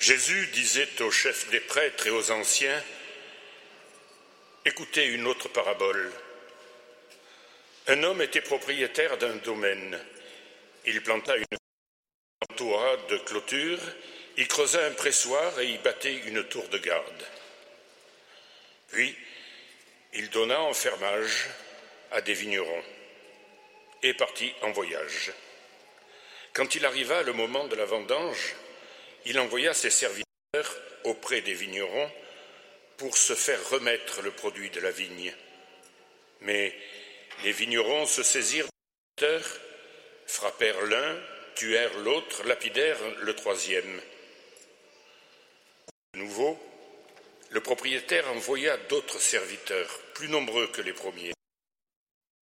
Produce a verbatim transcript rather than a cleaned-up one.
Jésus disait aux chefs des prêtres et aux anciens, « Écoutez une autre parabole. Un homme était propriétaire d'un domaine. Il planta une entoura de clôture, il creusa un pressoir et y bâtit une tour de garde. Puis, il donna en fermage à des vignerons et partit en voyage. Quand il arriva le moment de la vendange, il envoya ses serviteurs auprès des vignerons pour se faire remettre le produit de la vigne. Mais les vignerons se saisirent des serviteurs, frappèrent l'un, tuèrent l'autre, lapidèrent le troisième. De nouveau, le propriétaire envoya d'autres serviteurs, plus nombreux que les premiers.